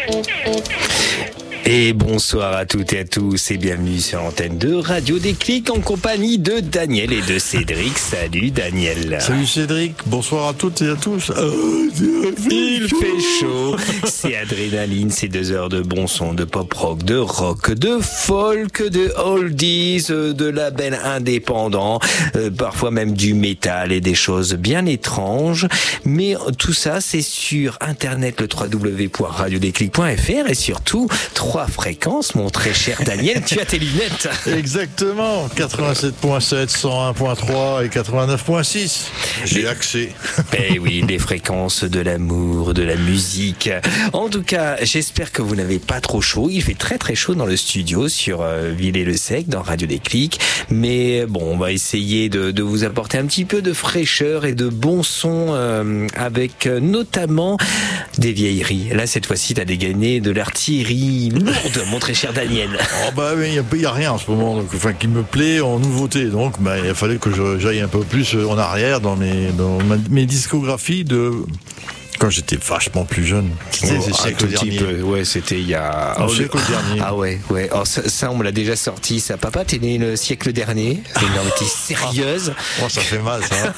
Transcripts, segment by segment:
Et bonsoir à toutes et à tous et bienvenue sur l'antenne de Radio Déclic en compagnie de Daniel et de Cédric. Salut Daniel. Salut Cédric, bonsoir à toutes et à tous. Il fait chaud, c'est adrénaline, c'est 2 heures de bon son, de pop rock, de rock, de folk, de oldies, de labels indépendants, parfois même du métal et des choses bien étranges. Mais tout ça c'est sur internet, le www.radiodéclic.fr et surtout 3 fréquences, mon très cher Daniel, tu as tes lunettes. Exactement, 87.7, 101.3 et 89.6. J'ai accès. Eh oui, les fréquences de l'amour, de la musique. En tout cas, j'espère que vous n'avez pas trop chaud. Il fait très très chaud dans le studio sur Villers-le-Sec, dans Radio Déclic. Mais bon, on va essayer de vous apporter un petit peu de fraîcheur et de bon son avec notamment des vieilleries. Là, cette fois-ci, t'as dégainé de l'artillerie lourde, mon très cher Daniel. Oh bah mais il y a rien en ce moment, donc, enfin qui me plaît en nouveauté. Donc bah il fallait que j'aille un peu plus en arrière dans mes discographies de quand j'étais vachement plus jeune. C'était le siècle dernier. Ouais, c'était il y a le siècle dernier. Ah ouais. Alors ça on me l'a déjà sorti. Ça, papa, t'es né le siècle dernier. Et non, mais t'es sérieuse? Oh, ça fait mal ça.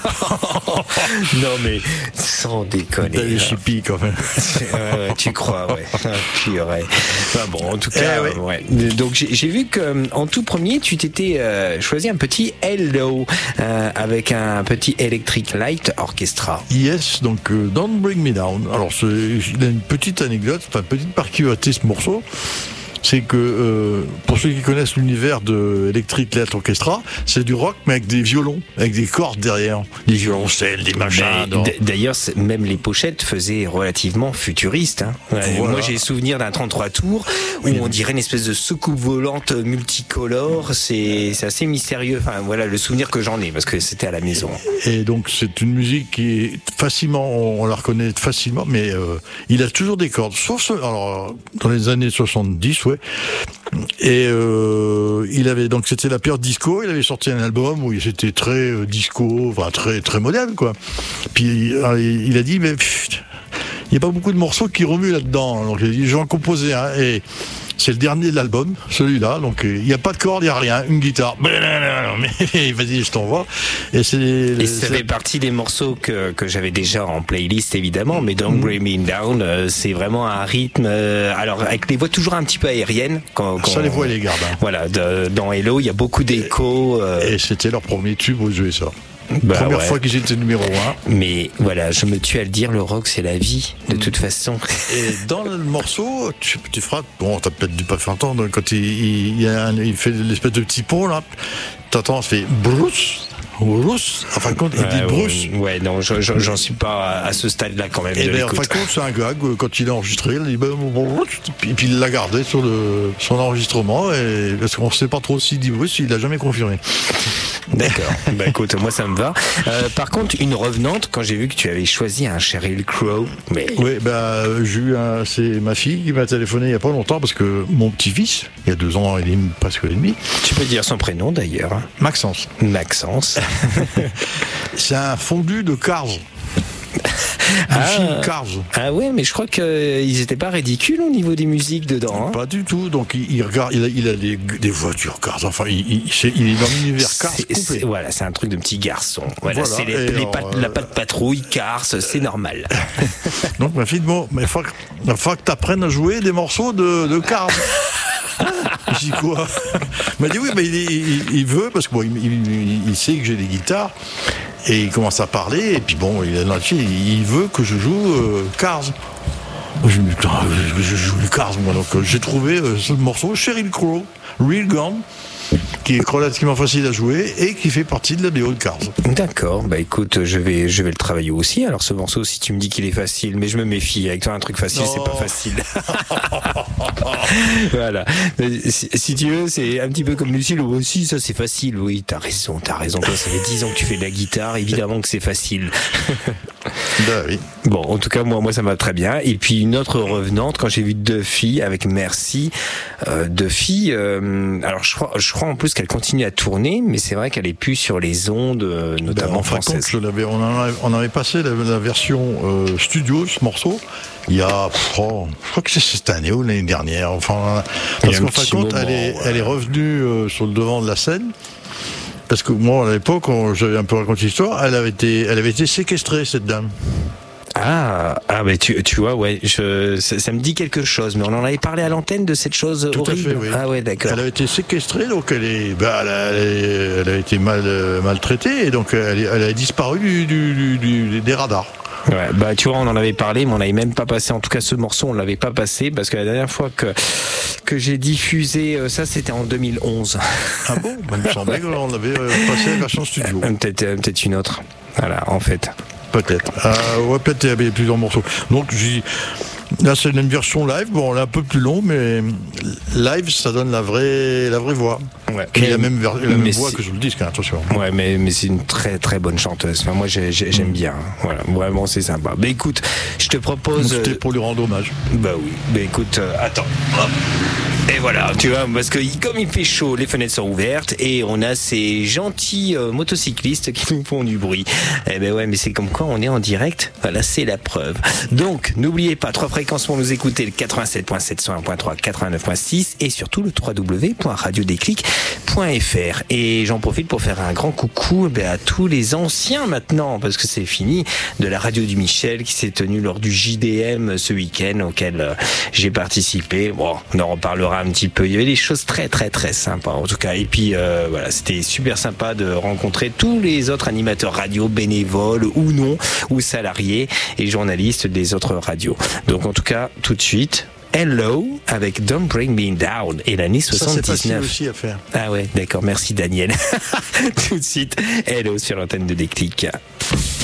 Non mais sans déconner. T'as les chippies quand même. Ouais, tu crois, ouais. Purée. Enfin bon, en tout cas, ouais. Donc j'ai vu que en tout premier, tu t'étais choisi un petit Hello avec un petit Electric Light Orchestra. Yes, donc Don't Bring Me Down. Alors, il a une petite anecdote, enfin, une petite particularité ce morceau. C'est que, pour ceux qui connaissent l'univers de Electric Light Orchestra, c'est du rock, mais avec des violons, avec des cordes derrière. Des violoncelles, des machins. D'ailleurs, même les pochettes faisaient relativement futuriste. Hein. Voilà. Moi, j'ai souvenir d'un 33 tours où on dirait une espèce de soucoupe volante multicolore. C'est assez mystérieux. Enfin, voilà le souvenir que j'en ai, parce que c'était à la maison. Et donc, c'est une musique qui est facilement, on la reconnaît facilement, mais il a toujours des cordes. Sauf alors, dans les années 70, ouais. Et il avait donc c'était la période disco. Il avait sorti un album où c'était très disco, enfin très très moderne quoi. Puis il a dit mais il n'y a pas beaucoup de morceaux qui remuent là-dedans. Donc il a dit je vais en composer un et c'est le dernier de l'album, celui-là. Donc il n'y a pas de cordes, il n'y a rien, une guitare. Mais vas-y, je t'envoie. Et ça fait partie des morceaux que j'avais déjà en playlist évidemment, mais Don't Bring Me Down, c'est vraiment un rythme. Alors avec les voix toujours un petit peu aériennes. Ça les voix les garde. Hein. Voilà, dans Hello, il y a beaucoup d'échos. Et c'était leur premier tube aux USA. Première fois qu'ils étaient numéro 1. Mais voilà, je me tue à le dire, le rock c'est la vie, de toute façon. Et dans le morceau, tu feras, bon, t'as peut-être dû pas faire entendre, quand il fait l'espèce de petit pont là, t'entends, ça fait Bruce. En fin de compte, il dit Bruce. Ouais, non, j'en suis pas à ce stade-là quand même. Et en fin de compte, c'est un gag. Quand il a enregistré, il dit et puis il l'a gardé sur son enregistrement. Et parce qu'on ne sait pas trop s'il dit Bruce, il l'a jamais confirmé. D'accord. Bah écoute, moi ça me va. Par contre, une revenante, quand j'ai vu que tu avais choisi un Sheryl Crow. Mais... Oui, j'ai eu c'est ma fille qui m'a téléphoné il y a pas longtemps parce que mon petit-fils, il y a 2 ans et demi, presque et demi. Tu peux dire son prénom d'ailleurs. Maxence. C'est un fondu de Cars. Film Cars. Ah ouais, mais je crois qu'ils étaient pas ridicules au niveau des musiques dedans. Hein. Pas du tout. Donc il regarde, il a des voitures Cars. Enfin, il est dans l'univers Cars. Voilà, c'est un truc de petit garçon. Voilà, c'est la patte patrouille Cars, c'est normal. Donc ma fille, bon, mais il faut que tu apprennes à jouer des morceaux de Cars. Je dis quoi? Il m'a dit oui, mais il veut parce que bon, il sait que j'ai des guitares et il commence à parler et puis bon, il veut que je joue Cars. Je me dis putain, je joue les Cars moi, donc j'ai trouvé ce morceau Sheryl Crow, Real Gone, qui est relativement facile à jouer et qui fait partie de la BO de Cars. D'accord, bah écoute, je vais le travailler aussi. Alors ce morceau, si tu me dis qu'il est facile, mais je me méfie, avec toi un truc facile, c'est pas facile. Voilà. Si tu veux, c'est un petit peu comme Lucille aussi, ça c'est facile. Oui, t'as raison, toi ça fait 10 ans que tu fais de la guitare, évidemment que c'est facile. Bah oui. Bon, en tout cas, moi, ça va très bien. Et puis, une autre revenante, quand j'ai vu Duffy avec Merci, Duffy, alors je crois en plus qu'elle continue à tourner, mais c'est vrai qu'elle est plus sur les ondes, notamment françaises. On avait passé la version studio, ce morceau, il y a, je crois que c'est cette année ou l'année dernière. Enfin, parce qu'en fin de compte, elle est revenue sur le devant de la scène. Parce que moi, à l'époque, j'avais un peu raconté l'histoire, elle avait été séquestrée, cette dame. Mais tu vois, ouais, ça me dit quelque chose, mais on en avait parlé à l'antenne de cette chose tout horrible. À fait, oui. Ah ouais, d'accord. Elle a été séquestrée, donc elle a été maltraitée, et donc elle a disparu des radars. Ouais, bah tu vois, on en avait parlé, mais on n'avait même pas passé, en tout cas ce morceau, on l'avait pas passé, parce que la dernière fois que j'ai diffusé ça, c'était en 2011. Ah bon? Il me semblait qu'on avait passé la version studio. Peut-être une autre. Voilà, en fait. Peut-être. Ouais, peut-être il y avait plusieurs morceaux. Donc là, c'est une version live. Bon, elle est un peu plus long, mais live, ça donne la vraie voix. Ouais. Et la même voix que sur le disque, hein, attention. Ouais, mais c'est une très très bonne chanteuse. Enfin, moi, j'aime bien. Voilà, vraiment, c'est sympa. Mais écoute, je te propose. C'était pour lui rendre hommage. Bah oui. Mais écoute, attends. Hop. Et voilà, tu vois, parce que comme il fait chaud, les fenêtres sont ouvertes et on a ces gentils motocyclistes qui nous font du bruit. Eh ben ouais, mais c'est comme quoi on est en direct. Voilà, c'est la preuve. Donc, n'oubliez pas, 3 fréquences pour nous écouter, le 87.7, 101.3, 89.6 et surtout le www.radiodéclic.fr. Et j'en profite pour faire un grand coucou à tous les anciens maintenant, parce que c'est fini, de la radio du Michel qui s'est tenue lors du JDM ce week-end auquel j'ai participé. Bon, on en reparlera un petit peu. Il y avait des choses très très très sympas en tout cas. Et puis voilà, c'était super sympa de rencontrer tous les autres animateurs radio, bénévoles ou non, ou salariés et journalistes des autres radios. Donc en tout cas, tout de suite, Hello avec Don't Bring Me Down et l'année 79. Ça, c'est facile aussi à faire. Ah ouais, d'accord, merci Daniel. Tout de suite, Hello sur l'antenne de Déclic.